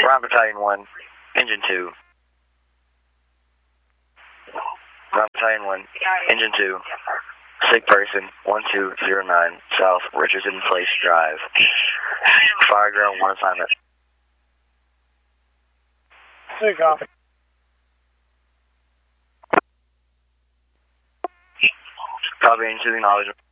Ron Battalion 1, Engine 2. Ron Battalion 1, Engine 2. Sick person, 1209, South Richardson Place Drive. Fire ground 1 assignment. Sick copy. Copy into the acknowledgement.